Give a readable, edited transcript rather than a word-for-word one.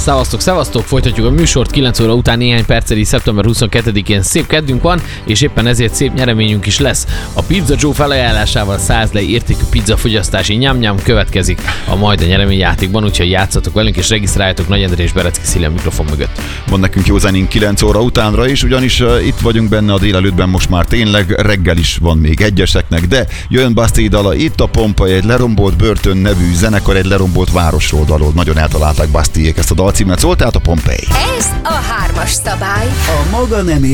Szevasztok, folytatjuk a műsort 9 óra után néhány perccel, szeptember 22-én szép kedvünk van, és éppen ezért szép nyereményünk is lesz. A Pizza Joe felajánlásával 100 lei értékű pizza fogyasztási nyám következik a majd a nyereményjátékban, úgyhogy játszatok velünk és regisztráljatok Nagy Endre és Berecki Szilja mikrofon mögött. Van nekünk jó zenénk 9 óra utánra is, ugyanis itt vagyunk benne a délelőttben, most már tényleg reggel is van még egyeseknek, de jön Bastille dala, itt a Pompeii, egy lerombolt börtön nevű zenekar, egy lerombolt városról dalol. Nagyon eltalálták Bastille-ék ezt a dalcímet, szólt tehát a Pompeii. Ez a 3-as szabály. A maga nemé